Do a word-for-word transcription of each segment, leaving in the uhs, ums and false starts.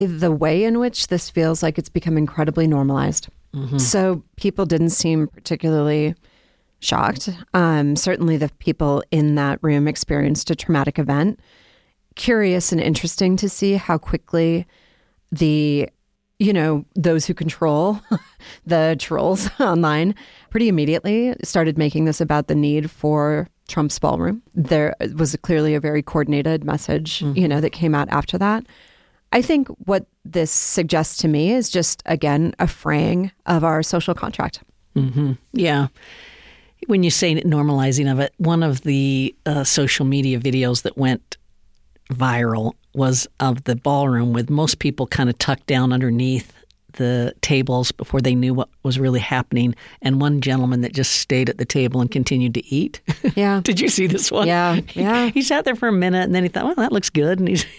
the way in which this feels like it's become incredibly normalized. Mm-hmm. So people didn't seem particularly shocked. Um, certainly the people in that room experienced a traumatic event. Curious and interesting to see how quickly the, you know, those who control the trolls online pretty immediately started making this about the need for Trump's ballroom. There was clearly a very coordinated message, mm-hmm. you know, that came out after that. I think what this suggests to me is just, again, a fraying of our social contract. Mm-hmm. Yeah. When you say normalizing of it, one of the uh, social media videos that went viral was of the ballroom with most people kind of tucked down underneath the tables before they knew what was really happening, and one gentleman that just stayed at the table and continued to eat. Yeah. Did you see this one? Yeah. Yeah. He, he sat there for a minute, and then he thought, well, that looks good. And he's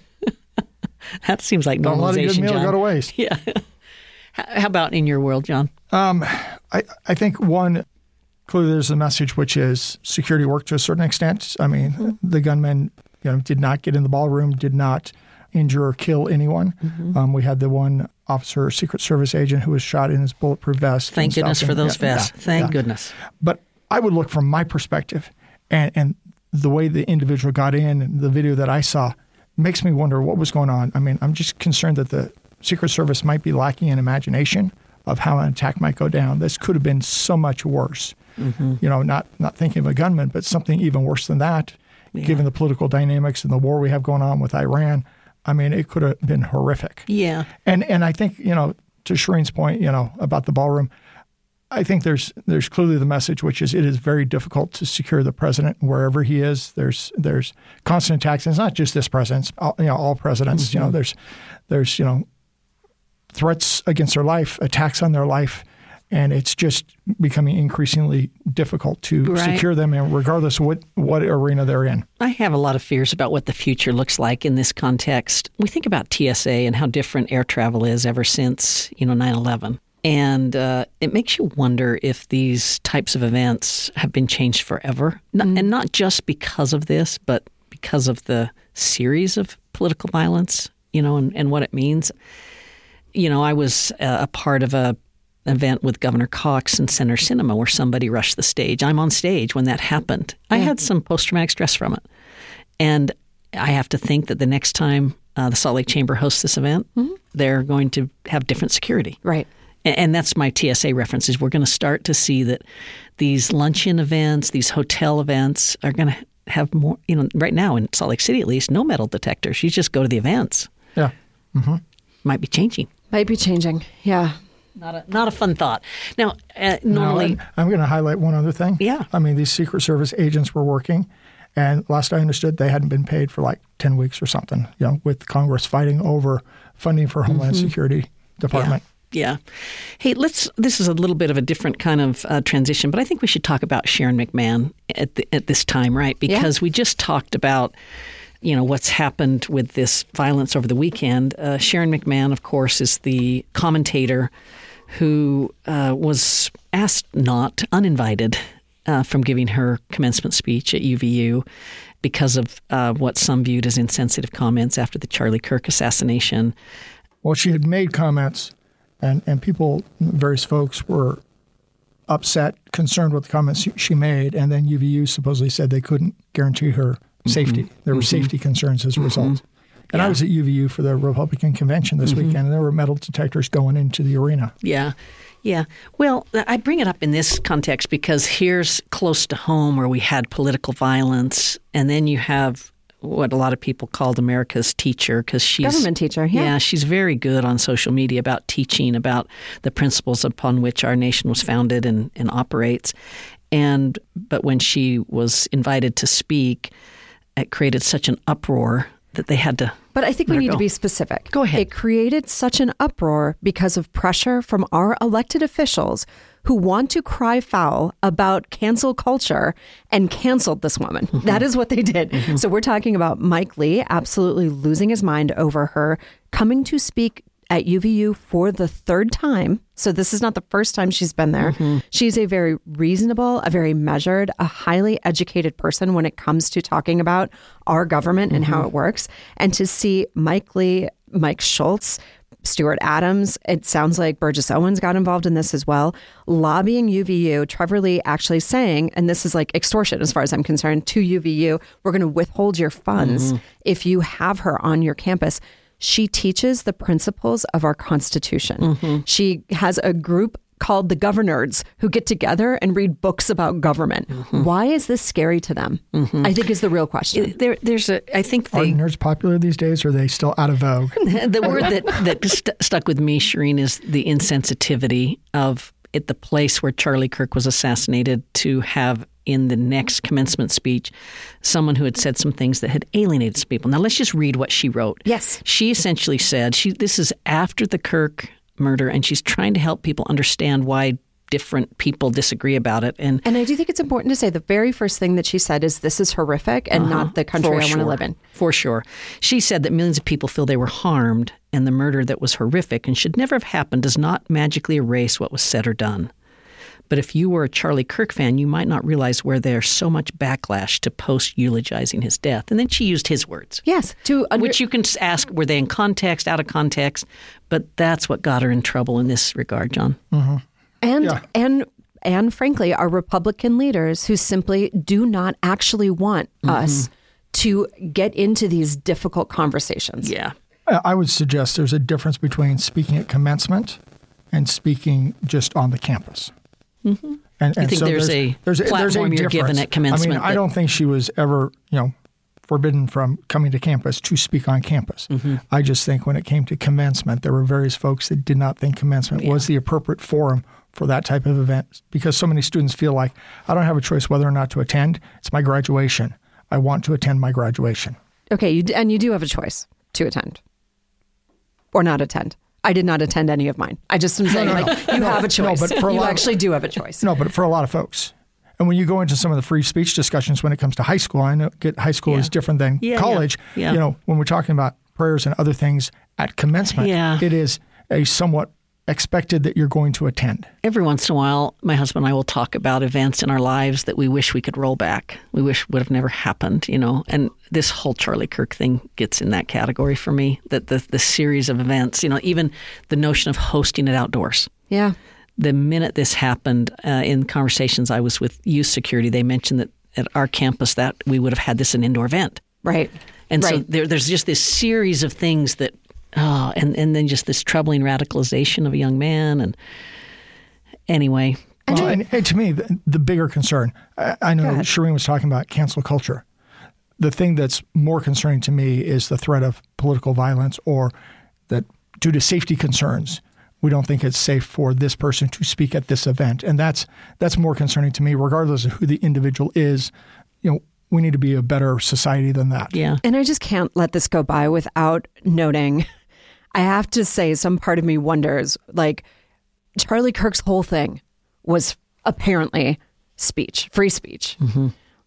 that seems like normalization, Don't let a good meal John. go to waste. Yeah. How about in your world, John? Um, I, I think one, clearly there's a message which is security worked to a certain extent. I mean, mm-hmm. the gunmen, you know, did not get in the ballroom, did not injure or kill anyone. Mm-hmm. Um, we had the one officer, Secret Service agent, who was shot in his bulletproof vest. Thank goodness for those yeah, vests. Yeah, Thank yeah. goodness. But I would look from my perspective, and, and the way the individual got in, and the video that I saw, makes me wonder what was going on. I mean, I'm just concerned that the Secret Service might be lacking in imagination of how an attack might go down. This could have been so much worse. Mm-hmm. You know, not not thinking of a gunman, but something even worse than that, yeah. given the political dynamics and the war we have going on with Iran. I mean, it could have been horrific. Yeah. And and I think, you know, to Shireen's point, you know, about the ballroom, I think there's there's clearly the message, which is it is very difficult to secure the president wherever he is. There's there's constant attacks. And it's not just this president, it's all, you know, all presidents. Mm-hmm. You know, there's there's you know threats against their life, attacks on their life, and it's just becoming increasingly difficult to right. secure them, and regardless of what what arena they're in. I have a lot of fears about what the future looks like in this context. We think about T S A and how different air travel is ever since you know nine eleven. And uh, it makes you wonder if these types of events have been changed forever. Mm. And not just because of this, but because of the series of political violence, you know, and, and what it means. You know, I was uh, a part of a event with Governor Cox and Senator Sinema where somebody rushed the stage. I'm on stage when that happened. I yeah. had some post-traumatic stress from it. And I have to think that the next time uh, the Salt Lake Chamber hosts this event, mm-hmm. they're going to have different security. Right. And that's my T S A references. We're going to start to see that these luncheon events, these hotel events are going to have more, you know, right now in Salt Lake City at least, no metal detectors. You just go to the events. Yeah. Mm-hmm. Might be changing. Might be changing. Yeah. Not a not a fun thought. Now, uh, normally... No, I'm going to highlight one other thing. Yeah. I mean, these Secret Service agents were working, and last I understood, they hadn't been paid for like ten weeks or something, you know, with Congress fighting over funding for Homeland mm-hmm. Security Department. Yeah. Yeah. Hey, let's. This is a little bit of a different kind of uh, transition, but I think we should talk about Sharon McMahon at the, at this time, right? Because yeah. we just talked about, you know, what's happened with this violence over the weekend. Uh, Sharon McMahon, of course, is the commentator who uh, was asked not, uninvited, uh, from giving her commencement speech at U V U because of uh, what some viewed as insensitive comments after the Charlie Kirk assassination. Well, she had made comments. And and people, various folks were upset, concerned with the comments she made. And then U V U supposedly said they couldn't guarantee her safety. Mm-hmm. There were mm-hmm. safety concerns as a result. Mm-hmm. And yeah. I was at U V U for the Republican convention this mm-hmm. weekend, and there were metal detectors going into the arena. Yeah. Yeah. Well, I bring it up in this context because here's close to home where we had political violence, and then you have what a lot of people called America's teacher because she's government teacher. Yeah. yeah, she's very good on social media about teaching about the principles upon which our nation was founded and, and operates. And but when she was invited to speak, it created such an uproar that they had to. But I think we need go. to be specific. Go ahead. It created such an uproar because of pressure from our elected officials who want to cry foul about cancel culture and canceled this woman. Mm-hmm. That is what they did. Mm-hmm. So we're talking about Mike Lee absolutely losing his mind over her coming to speak at U V U for the third time. So this is not the first time she's been there. Mm-hmm. She's a very reasonable, a very measured, a highly educated person when it comes to talking about our government mm-hmm. and how it works. And to see Mike Lee Mike Schultz, Stuart Adams. It sounds like Burgess Owens got involved in this as well. Lobbying U V U, Trevor Lee actually saying, and this is like extortion as far as I'm concerned, to U V U, we're going to withhold your funds mm-hmm. if you have her on your campus. She teaches the principles of our Constitution. Mm-hmm. She has a group called the Governors who get together and read books about government. Mm-hmm. Why is this scary to them? Mm-hmm. I think is the real question. There, there's a, I think they, are nerds popular these days, or are they still out of vogue? The word that, that st- stuck with me, Shireen, is the insensitivity of at the place where Charlie Kirk was assassinated to have in the next commencement speech someone who had said some things that had alienated some people. Now let's just read what she wrote. Yes. She essentially said, she this is after the Kirk murder, and she's trying to help people understand why different people disagree about it. And and I do think it's important to say the very first thing that she said is this is horrific and uh-huh, not the country I sure, want to live in. For sure. She said that millions of people feel they were harmed, and the murder that was horrific and should never have happened does not magically erase what was said or done. But if you were a Charlie Kirk fan, you might not realize where there's so much backlash to post-eulogizing his death. And then she used his words. Yes. To under- which you can ask, were they in context, out of context? But that's what got her in trouble in this regard, John. Mm-hmm. And, yeah. and, and frankly, our Republican leaders who simply do not actually want mm-hmm. us to get into these difficult conversations. Yeah. I would suggest there's a difference between speaking at commencement and speaking just on the campus. Mm-hmm. And, and you think so there's, there's a there's a, platform there's a you're difference. given at commencement? I mean, that, I don't think she was ever, you know, forbidden from coming to campus to speak on campus. Mm-hmm. I just think when it came to commencement, there were various folks that did not think commencement yeah. was the appropriate forum for that type of event, because so many students feel like, I don't have a choice whether or not to attend. It's my graduation. I want to attend my graduation. Okay, you, and you do have a choice to attend or not attend. I did not attend any of mine. I just am saying, no, no, like, no. you no, have a choice. No, but for a you lot actually of, do have a choice. No, but for a lot of folks. And when you go into some of the free speech discussions when it comes to high school, I know get high school yeah. is different than yeah, college. Yeah. Yeah. You know, when we're talking about prayers and other things at commencement, yeah. it is a somewhat expected that you're going to attend. Every once in a while, my husband and I will talk about events in our lives that we wish we could roll back. We wish would have never happened, you know. And this whole Charlie Kirk thing gets in that category for me, that the, the series of events, you know, even the notion of hosting it outdoors. Yeah. The minute this happened, uh, in conversations I was with youth security, they mentioned that at our campus that we would have had this an indoor event. Right. And right. so there, there's just this series of things that Oh, and, and then just this troubling radicalization of a young man. And anyway. Well, and, and to me, the, the bigger concern, I, I know Shireen was talking about cancel culture. The thing that's more concerning to me is the threat of political violence, or that due to safety concerns, we don't think it's safe for this person to speak at this event. And that's that's more concerning to me, regardless of who the individual is. You know, we need to be a better society than that. Yeah. And I just can't let this go by without noting, I have to say, some part of me wonders, like, Charlie Kirk's whole thing was apparently speech, free speech. Mm-hmm.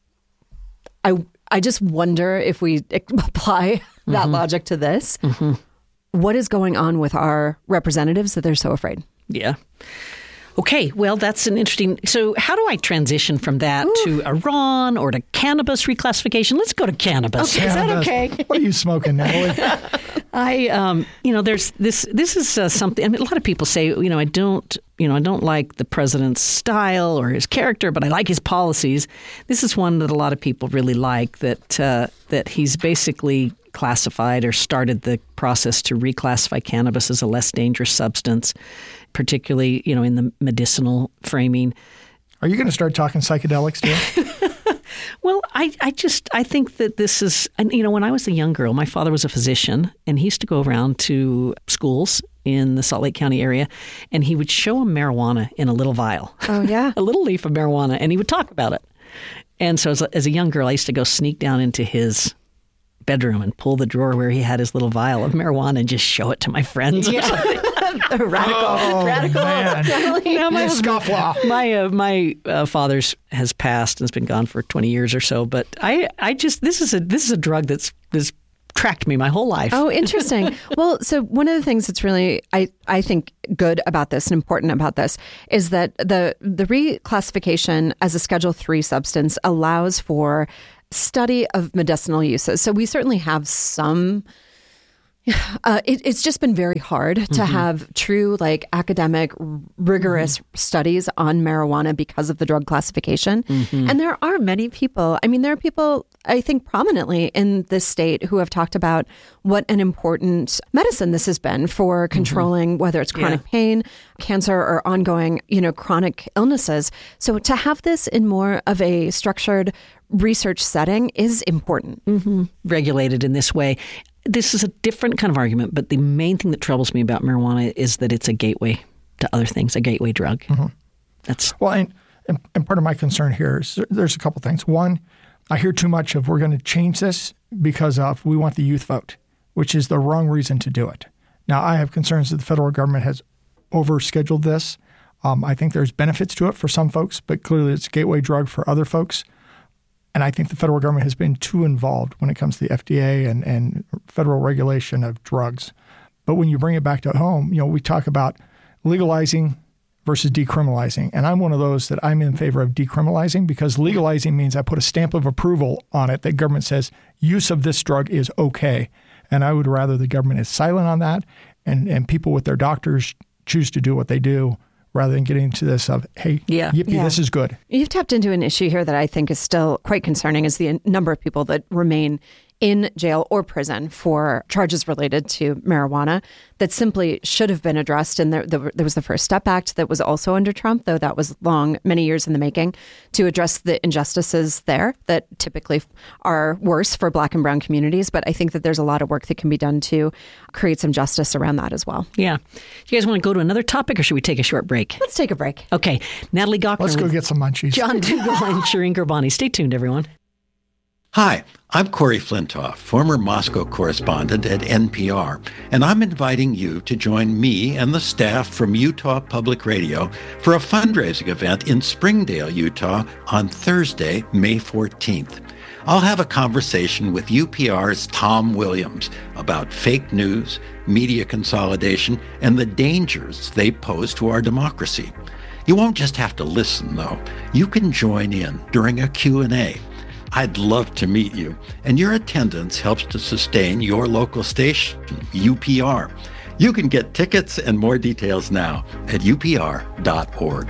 I I just wonder if we apply that mm-hmm. logic to this, mm-hmm. what is going on with our representatives that they're so afraid? Yeah. Okay, well, that's an interesting... So how do I transition from that Ooh. to Iran or to cannabis reclassification? Let's go to cannabis. Okay, cannabis. Is that okay? What are you smoking, Natalie? I, um, you know, there's this. This is uh, something. I mean, a lot of people say, you know, I don't, you know, I don't like the president's style or his character, but I like his policies. This is one that a lot of people really like. That uh, that he's basically classified or started the process to reclassify cannabis as a less dangerous substance, particularly, you know, in the medicinal framing. Are you going to start talking psychedelics too? Well, I, I just, I think that this is, and you know, when I was a young girl, my father was a physician, and he used to go around to schools in the Salt Lake County area, and he would show them marijuana in a little vial. Oh, yeah. A little leaf of marijuana, and he would talk about it. And so as a, as a young girl, I used to go sneak down into his bedroom and pull the drawer where he had his little vial of marijuana and just show it to my friends. Yeah. radical, oh, radical. Man. You know, my scofflaw. My uh, my uh, father's has passed and has been gone for twenty years or so. But I, I just this is a this is a drug that's that's tracked me my whole life. Oh, interesting. Well, so one of the things that's really I I think good about this and important about this is that the the reclassification as a Schedule three substance allows for study of medicinal uses. So we certainly have some Uh, it, it's just been very hard mm-hmm. to have true, like, academic, rigorous mm-hmm. studies on marijuana because of the drug classification. Mm-hmm. And there are many people, I mean, there are people, I think, prominently in this state who have talked about what an important medicine this has been for controlling mm-hmm. whether it's chronic yeah. pain, cancer, or ongoing, you know, chronic illnesses. So to have this in more of a structured research setting is important. Mm-hmm. Regulated in this way. This is a different kind of argument, but the main thing that troubles me about marijuana is that it's a gateway to other things, a gateway drug. Mm-hmm. That's well, and, and and part of my concern here is there's a couple things. One, I hear too much of we're going to change this because of we want the youth vote, which is the wrong reason to do it. Now, I have concerns that the federal government has overscheduled this. Um, I think there's benefits to it for some folks, but clearly it's a gateway drug for other folks. And I think the federal government has been too involved when it comes to the F D A and, and federal regulation of drugs. But when you bring it back to home, you know, we talk about legalizing versus decriminalizing. And I'm one of those that I'm in favor of decriminalizing because legalizing means I put a stamp of approval on it that government says use of this drug is okay. And I would rather the government is silent on that and, and people with their doctors choose to do what they do rather than getting into this of, hey, yeah. yippee, yeah. this is good. You've tapped into an issue here that I think is still quite concerning is the number of people that remain in jail or prison for charges related to marijuana that simply should have been addressed. And there, there, there was the First Step Act that was also under Trump, though that was long, many years in the making, to address the injustices there that typically are worse for Black and brown communities. But I think that there's a lot of work that can be done to create some justice around that as well. Yeah. You guys want to go to another topic or should we take a short break? Let's take a break. Okay. Natalie Gochnour. Let's go get some munchies. John Dougall and Shireen Ghorbani. Stay tuned, everyone. Hi, I'm Corey Flintoff, former Moscow correspondent at N P R, and I'm inviting you to join me and the staff from Utah Public Radio for a fundraising event in Springdale, Utah on Thursday, May fourteenth. I'll have a conversation with U P R's Tom Williams about fake news, media consolidation, and the dangers they pose to our democracy. You won't just have to listen, though. You can join in during a Q and A. I'd love to meet you, and your attendance helps to sustain your local station, U P R. You can get tickets and more details now at U P R dot org.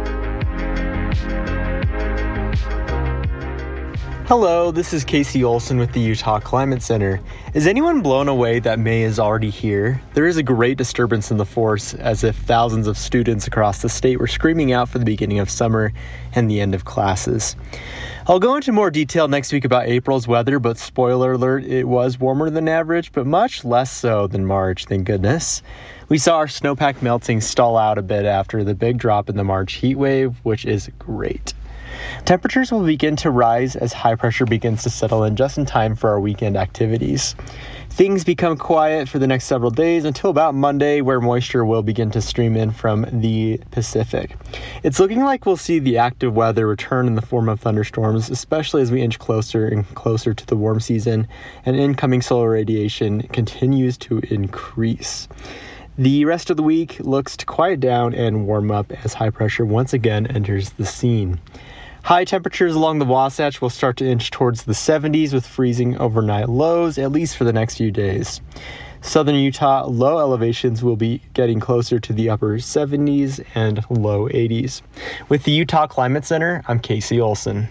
Hello, this is Casey Olson with the Utah Climate Center. Is anyone blown away that May is already here? There is a great disturbance in the force, as if thousands of students across the state were screaming out for the beginning of summer and the end of classes. I'll go into more detail next week about April's weather, but spoiler alert, it was warmer than average, but much less so than March, thank goodness. We saw our snowpack melting stall out a bit after the big drop in the March heat wave, which is great. Temperatures will begin to rise as high pressure begins to settle in just in time for our weekend activities. Things become quiet for the next several days until about Monday, where moisture will begin to stream in from the Pacific. It's looking like we'll see the active weather return in the form of thunderstorms, especially as we inch closer and closer to the warm season, and incoming solar radiation continues to increase. The rest of the week looks to quiet down and warm up as high pressure once again enters the scene. High temperatures along the Wasatch will start to inch towards the seventies with freezing overnight lows, at least for the next few days. Southern Utah low elevations will be getting closer to the upper seventies and low eighties. With the Utah Climate Center, I'm Casey Olson.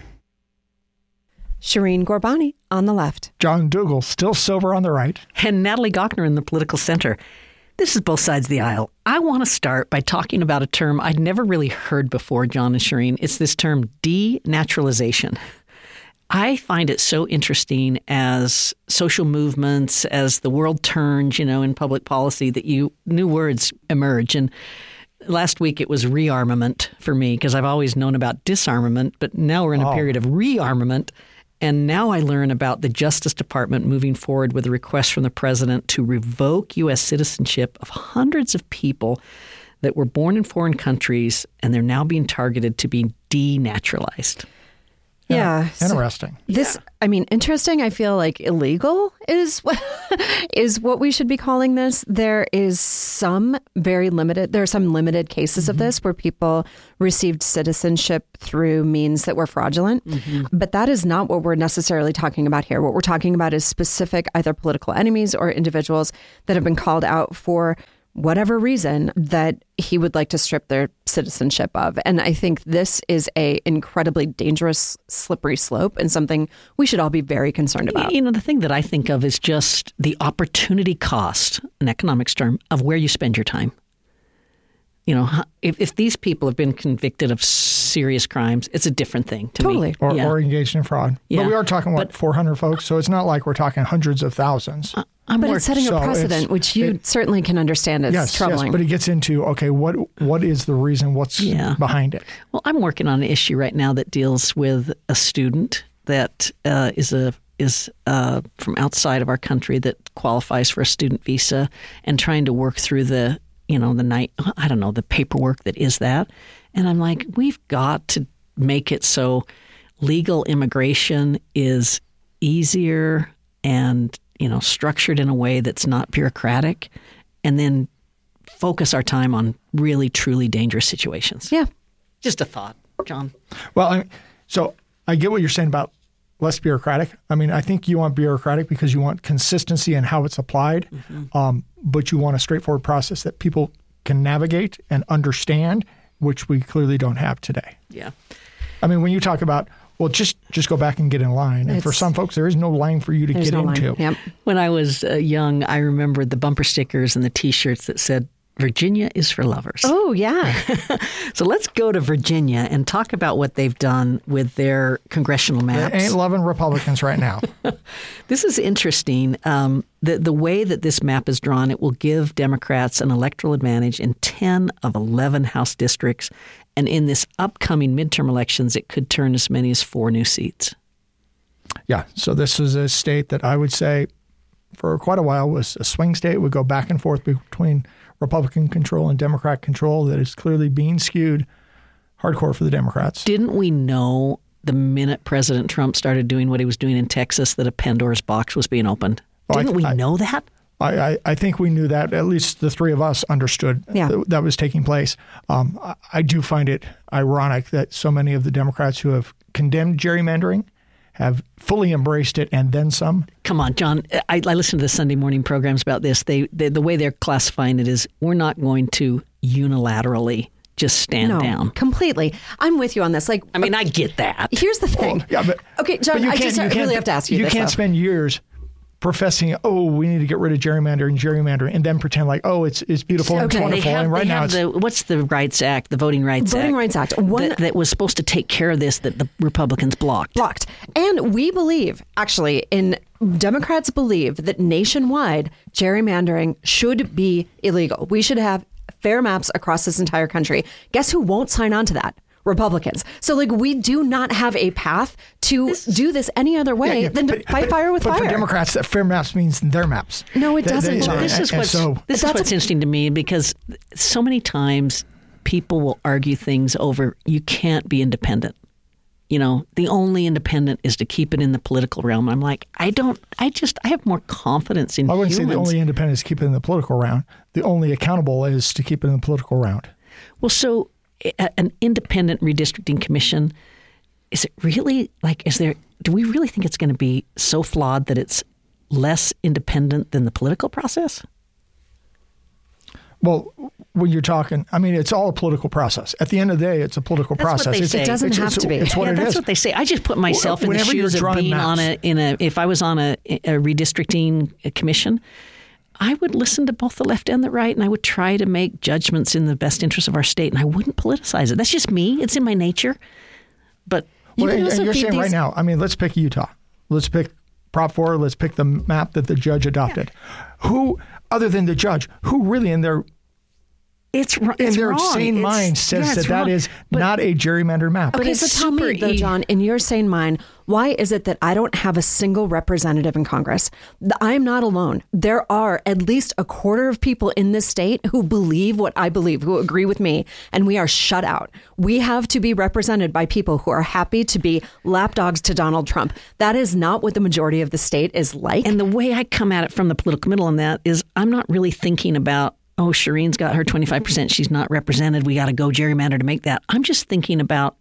Shireen Ghorbani on the left. John Dougall, still sober on the right. And Natalie Gochnour in the political center. This is both sides of the aisle. I want to start by talking about a term I'd never really heard before, John and Shireen. It's this term denaturalization. I find it so interesting as social movements, as the world turns, you know, in public policy, that you new words emerge. And last week it was rearmament for me because I've always known about disarmament, but now we're in a oh. period of rearmament. And now I learn about the Justice Department moving forward with a request from the president to revoke U S citizenship of hundreds of people that were born in foreign countries, and they're now being targeted to be denaturalized. Yeah. So Interesting. this, I mean, interesting. I feel like illegal is what, is what we should be calling this. There is some very limited, there are some limited cases mm-hmm. of this where people received citizenship through means that were fraudulent. Mm-hmm. But that is not what we're necessarily talking about here. What we're talking about is specific either political enemies or individuals that have been called out for whatever reason that he would like to strip their citizenship of. And I think this is a incredibly dangerous, slippery slope and something we should all be very concerned about. You know, the thing that I think of is just the opportunity cost, an economics term, of where you spend your time. You know, if, if these people have been convicted of serious crimes, it's a different thing to totally. me. Or, yeah. or engaged in fraud. Yeah. But we are talking, what, but, four hundred folks? So it's not like we're talking hundreds of thousands. Uh, I'm but more, it's setting so a precedent, which you it, certainly can understand is yes, troubling. Yes, but it gets into, okay, what what is the reason? What's yeah. behind it? Well, I'm working on an issue right now that deals with a student that uh, is a is uh, from outside of our country that qualifies for a student visa, and trying to work through the, you know, the night, I don't know, the paperwork that is that. And I'm like, we've got to make it so legal immigration is easier and, you know, structured in a way that's not bureaucratic, and then focus our time on really, truly dangerous situations. Yeah. Just a thought, John. Well, I mean, so I get what you're saying about less bureaucratic. I mean, I think you want bureaucratic because you want consistency in how it's applied, mm-hmm. um, but you want a straightforward process that people can navigate and understand, which we clearly don't have today. Yeah. I mean, when you talk about, well, just just go back and get in line. And it's, for some folks, there is no line for you to get no into. Yep. When I was uh, young, I remembered the bumper stickers and the T-shirts that said, Virginia is for lovers. Oh, yeah. So let's go to Virginia and talk about what they've done with their congressional maps. They ain't loving Republicans right now. This is interesting. Um, the, the way that this map is drawn, it will give Democrats an electoral advantage in ten of eleven House districts. And in this upcoming midterm elections, it could turn as many as four new seats. Yeah. So this is a state that I would say for quite a while was a swing state. Would go back and forth between Republican control and Democrat control that is clearly being skewed hardcore for the Democrats. Didn't we know the minute President Trump started doing what he was doing in Texas that a Pandora's box was being opened? Oh, Didn't I, we I, know that? I, I, I think we knew that. At least the three of us understood yeah. that, that was taking place. Um, I, I do find it ironic that so many of the Democrats who have condemned gerrymandering have fully embraced it and then some. Come on, John. I, I listen to the Sunday morning programs about this. They, they the way they're classifying it is we're not going to unilaterally just stand no, down. Completely. I'm with you on this. Like, I mean, I get that. Here's the thing. Well, yeah, but, okay, John, but you I can't, just you I can't, really have to ask you You this, can't though. spend years professing, oh, we need to get rid of gerrymandering, gerrymandering, and then pretend like, oh, it's it's beautiful and Okay. it's wonderful. They have, and right they now have it's the, what's the Rights Act, the Voting Rights Voting Act? Rights Act. One, that, that was supposed to take care of this that the Republicans blocked. blocked. And we believe, actually, in Democrats believe that nationwide gerrymandering should be illegal. We should have fair maps across this entire country. Guess who won't sign on to that? Republicans. So, like, we do not have a path to this, do this any other way yeah, yeah, than to but, fight but, fire with but fire. for Democrats, that fair maps means their maps. No, it they, doesn't, they, John. they, This is and, what's, and so, this is what's a, interesting to me, because so many times people will argue things over, you can't be independent. You know, the only independent is to keep it in the political realm. I'm like, I don't, I just, I have more confidence in I wouldn't humans. say the only independent is to keep it in the political round. The only accountable is to keep it in the political round. Well, so a, an independent redistricting commission, is it really like, is there, do we really think it's going to be so flawed that it's less independent than the political process? Well, when you're talking, I mean, it's all a political process. At the end of the day, it's a political That's process. What they it's, say. It doesn't it's, have it's, to be. It's what yeah, it that's is. what they say. I just put myself Well, in the whenever you're shoes of drawing being maps. on a, in a, if I was on a, a redistricting commission, I would listen to both the left and the right, and I would try to make judgments in the best interest of our state, and I wouldn't politicize it. That's just me. It's in my nature. But You well, can and, also and you're feed saying right these- now, I mean, let's pick Utah. Let's pick Prop four. Let's pick the map that the judge adopted. Yeah. Who, other than the judge, who really in their It's, it's in their wrong. sane It's, mind says yeah, that that wrong. is But- not a gerrymandered map. Okay, it's so tell me, super though, e- John, in your sane mind, why is it that I don't have a single representative in Congress? Th- I'm not alone. There are at least a quarter of people in this state who believe what I believe, who agree with me, and we are shut out. We have to be represented by people who are happy to be lapdogs to Donald Trump. That is not what the majority of the state is like. And the way I come at it from the political middle on that is I'm not really thinking about, oh, Shireen's got her twenty-five percent. She's not represented. We got to go gerrymander to make that. I'm just thinking about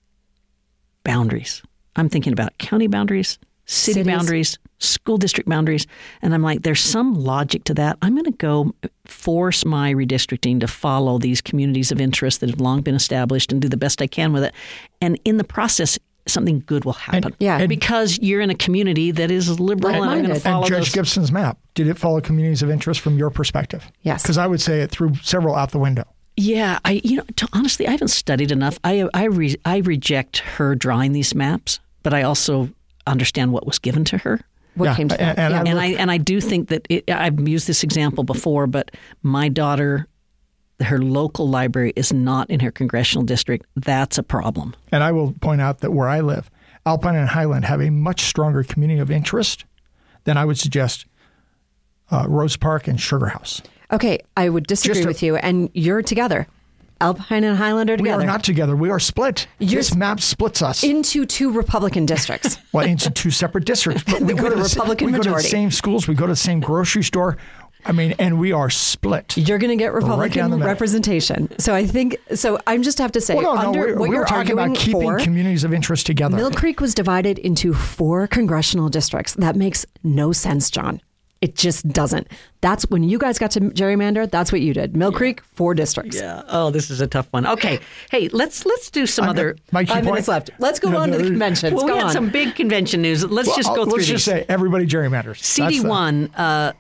boundaries. I'm thinking about county boundaries, city Cities. boundaries, school district boundaries. And I'm like, there's some logic to that. I'm going to go force my redistricting to follow these communities of interest that have long been established and do the best I can with it. And in the process, something good will happen. And- Yeah. Because you're in a community that is liberal and I'm going to Like-minded. follow And Judge those. Gibson's map, did it follow communities of interest from your perspective? Yes. Because I would say it threw several out the window. Yeah, I you know to, honestly, I haven't studied enough. I I re, I reject her drawing these maps, but I also understand what was given to her, what Yeah, came to and- that? and Yeah. I and I and I do think that it, I've used this example before. But my daughter, her local library is not in her congressional district. That's a problem. And I will point out that where I live, Alpine and Highland have a much stronger community of interest than I would suggest uh, Rose Park and Sugar House. Okay, I would disagree Just a- with you, and you're together. Alpine and Highland are We together. are not together. We are split. You're this map splits us. into two Republican districts. well, into two separate districts. But we go With to a the sa- Republican we go to majority. the same schools. We go to the same grocery store. I mean, and we are split. You're going to get down the Republican middle. representation. So I think, so I'm just have to say, Well, no, no, under we're, what we you're were talking arguing about keeping for, communities of interest together. Mill Creek was divided into four congressional districts. That makes no sense, John. It just doesn't. That's when you guys got to gerrymander. That's what you did. Mill Creek, four districts. Yeah. Oh, this is a tough one. Okay. Hey, let's let's do some other. My key Five point- minutes left. Let's go No, on no, to the no. conventions. Well, go we had on. some big convention news. Let's Well, just go I'll- through Let's these. just say everybody gerrymanders. C That's D the- one, uh,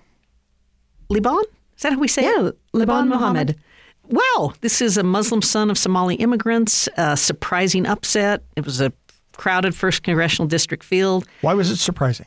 Liban? Is that how we say Yeah, it? Liban Mohammed. Wow, this is a Muslim son of Somali immigrants. A surprising upset. It was a crowded first congressional district field. Why was it surprising?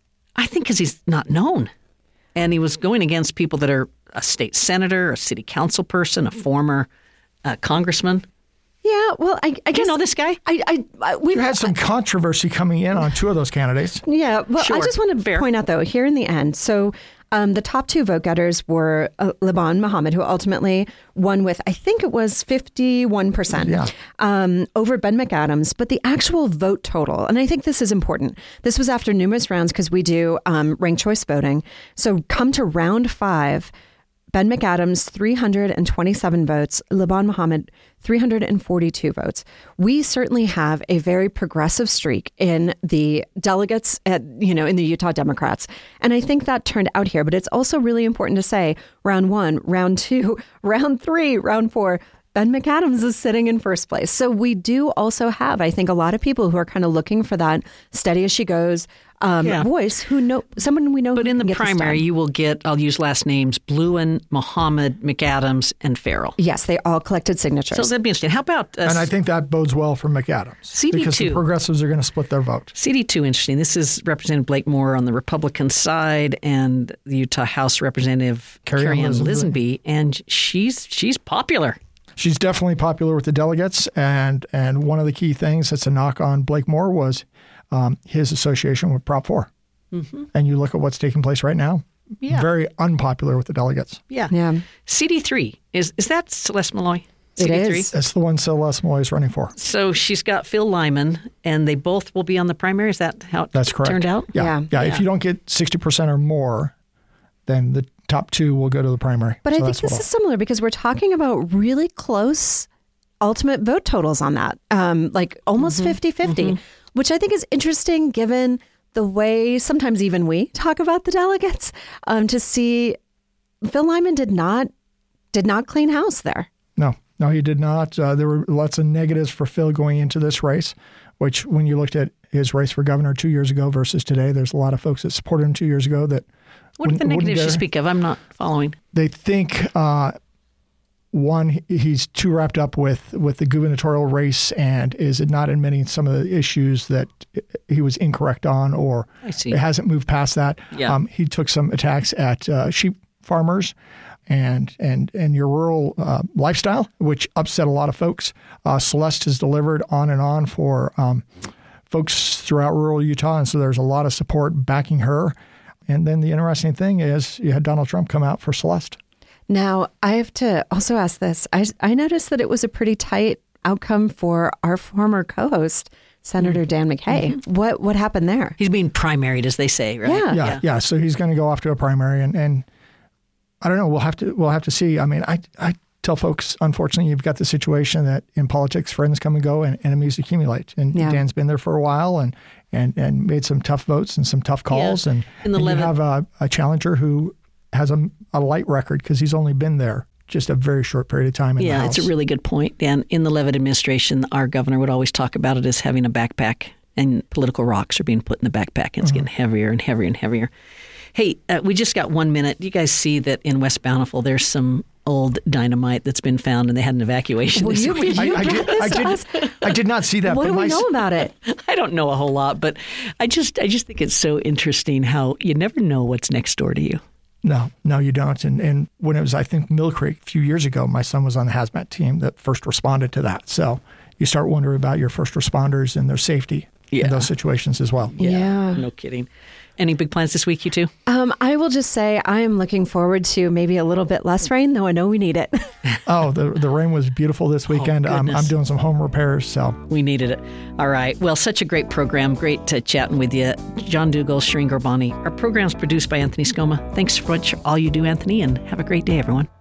I think because he's not known. And he was going against people that are a state senator, a city council person, a former uh, congressman. Yeah, well, I, I Do guess you know this guy? I, I, I we've You had some controversy coming in on two of those candidates. Yeah, well, I Sure. just want to Fair. point out, though, here in the end, so um, the top two vote getters were uh, Liban Mohammed, who ultimately won with, I think it was fifty-one percent Yeah. um, over Ben McAdams. But the actual vote total, and I think this is important, this was after numerous rounds because we do um, ranked choice voting. So come to round five, Ben McAdams, three hundred twenty-seven votes, Liban Mohammed, three hundred forty-two votes. We certainly have a very progressive streak in the delegates at, you know, in the Utah Democrats. And I think that turned out here. But it's also really important to say round one, round two, round three, round four, Ben McAdams is sitting in first place. So we do also have, I think, a lot of people who are kind of looking for that steady as she goes um, Yeah. voice who know someone we know. But who in can the get this primary, done. you will get, I'll use last names, Bluin, Mohammed, McAdams, and Farrell. Yes, they all collected signatures. So that'd be interesting. How about uh, And I think that bodes well for McAdams. C D two. Because the progressives are going to split their vote. C D two, interesting. This is Representative Blake Moore on the Republican side and the Utah House Representative Carrie Ann Carrie Ann Lisenby. Lisenby, and she's she's popular. She's definitely popular with the delegates. And, and one of the key things that's a knock on Blake Moore was um, his association with Prop four. Mm-hmm. And you look at what's taking place right now, Yeah. very unpopular with the delegates. Yeah. Yeah. C D three, is is that Celeste Malloy? It C D three? is. That's the one Celeste Malloy is running for. So she's got Phil Lyman, and they both will be on the primary. Is that how it That's correct. turned out? Yeah. Yeah. Yeah. Yeah. If you don't get sixty percent or more, then the top two will go to the primary. But So I think that's what this I'll- is similar because we're talking about really close ultimate vote totals on that, um, like almost fifty-fifty, which I think is interesting given the way sometimes even we talk about the delegates, um, to see Phil Lyman did not did not clean house there. No, no, he did not. Uh, there were lots of negatives for Phil going into this race, which when you looked at his race for governor two years ago versus today, there's a lot of folks that supported him two years ago that What are the wouldn't- wouldn't negatives you dare- speak of? I'm not following. They think, uh, one, he- he's too wrapped up with, with the gubernatorial race and is not admitting some of the issues that he was incorrect on, or I see. it hasn't moved past that. Yeah. Um, he took some attacks at uh, sheep farmers and and and your rural uh, lifestyle, which upset a lot of folks. Uh, Celeste has delivered on and on for um, folks throughout rural Utah, and so there's a lot of support backing her. And then the interesting thing is you had Donald Trump come out for Celeste. Now, I have to also ask this. I, I noticed that it was a pretty tight outcome for our former co-host, Senator Dan McKay. Mm-hmm. What what happened there? He's being primaried, as they say, right? Yeah, yeah. yeah. yeah. So he's going to go off to a primary, and, and I don't know. We'll have to we'll have to see. I mean, I I tell folks, unfortunately, you've got the situation that in politics, friends come and go, and enemies accumulate. And yeah. Dan's been there for a while, and and and made some tough votes and some tough calls. Yeah. And, in the and eleven- you have a, a challenger who has a, a light record because he's only been there just a very short period of time in yeah, the House. It's a really good point, Dan. In the Leavitt administration, our governor would always talk about it as having a backpack, and political rocks are being put in the backpack, and it's mm-hmm. getting heavier and heavier and heavier. Hey, uh, we just got one minute. You guys see that in West Bountiful, there's some old dynamite that's been found, and they had an evacuation Well, this you, week. you I, I, brought did, this I, to did, us. I did not see that. What but do my, we know about it? I don't know a whole lot, but I just I just think it's so interesting how you never know what's next door to you. No, no, you don't. And and when it was, I think, Mill Creek a few years ago, my son was on the hazmat team that first responded to that. So you start wondering about your first responders and their safety yeah. in those situations as well. Yeah, Yeah. No kidding. Any big plans this week, you two? Um, I will just say I am looking forward to maybe a little bit less rain, though I know we need it. Oh, the the rain was beautiful this weekend. Oh, I'm, goodness. I'm doing some home repairs, so. We needed it. All right. Well, such a great program. Great uh, chatting with you. John Dougal, Shireen Gorbani. Our program's produced by Anthony Scoma. Thanks so much for all you do, Anthony, and have a great day, everyone.